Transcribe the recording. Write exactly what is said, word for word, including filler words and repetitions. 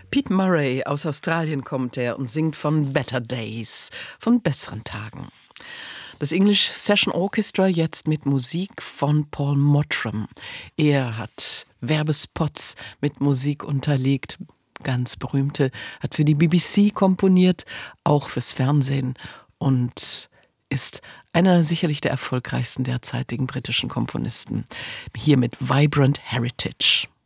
Pete Murray aus Australien kommt er und singt von Better Days, von besseren Tagen. Das English Session Orchestra jetzt mit Musik von Paul Mottram. Er hat Werbespots mit Musik unterlegt, ganz berühmte, hat für die B B C komponiert, auch fürs Fernsehen und ist einer sicherlich der erfolgreichsten derzeitigen britischen Komponisten. Hier mit Vibrant Heritage.